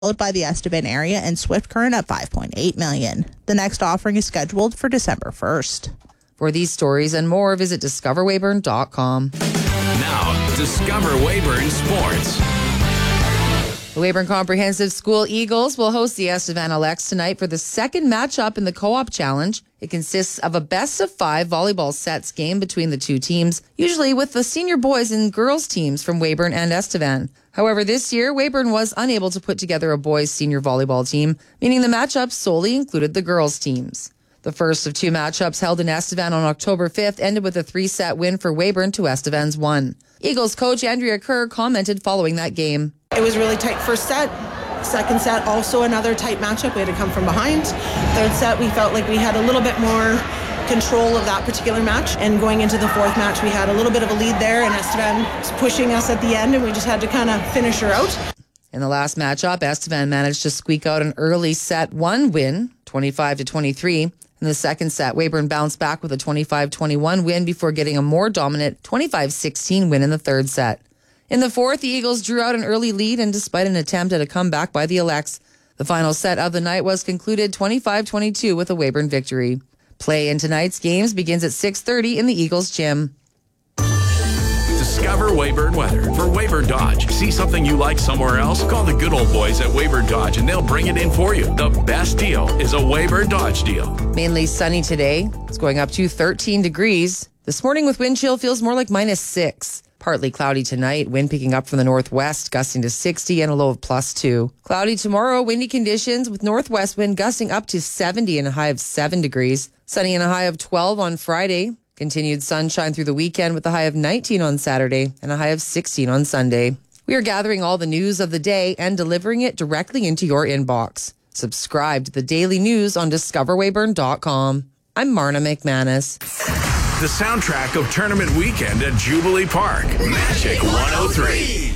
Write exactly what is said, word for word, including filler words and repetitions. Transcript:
followed by the Estevan area and Swift Current at five point eight million dollars. The next offering is scheduled for December first. For these stories and more, visit discover weyburn dot com. Now, Discover Weyburn Sports. The Weyburn Comprehensive School Eagles will host the Estevan Alex tonight for the second matchup in the Co-op Challenge. It consists of a best-of-five volleyball sets game between the two teams, usually with the senior boys and girls teams from Weyburn and Estevan. However, this year, Weyburn was unable to put together a boys' senior volleyball team, meaning the matchup solely included the girls' teams. The first of two matchups held in Estevan on October fifth ended with a three-set win for Weyburn to Estevan's one. Eagles coach Andrea Kerr commented following that game. It was really tight first set. Second set, also another tight matchup. We had to come from behind. Third set, we felt like we had a little bit more control of that particular match. And going into the fourth match, we had a little bit of a lead there, and Estevan was pushing us at the end, and we just had to kind of finish her out. In the last matchup, Estevan managed to squeak out an early set one win, twenty-five to twenty-three. In the second set, Weyburn bounced back with a twenty-five twenty-one win before getting a more dominant twenty-five sixteen win in the third set. In the fourth, the Eagles drew out an early lead, and despite an attempt at a comeback by the Alex, the final set of the night was concluded twenty-five twenty-two with a Weyburn victory. Play in tonight's games begins at six thirty in the Eagles gym. Discover Weyburn weather for Weyburn Dodge. See something you like somewhere else? Call the good old boys at Weyburn Dodge and they'll bring it in for you. The best deal is a Weyburn Dodge deal. Mainly sunny today. It's going up to thirteen degrees. This morning with wind chill feels more like minus six. Partly cloudy tonight, wind picking up from the northwest, gusting to sixty and a low of plus two. Cloudy tomorrow, windy conditions with northwest wind gusting up to seventy and a high of seven degrees. Sunny and a high of twelve on Friday. Continued sunshine through the weekend with a high of nineteen on Saturday and a high of sixteen on Sunday. We are gathering all the news of the day and delivering it directly into your inbox. Subscribe to the daily news on discover weyburn dot com. I'm Marna McManus. The soundtrack of tournament weekend at Jubilee Park. Magic one oh three.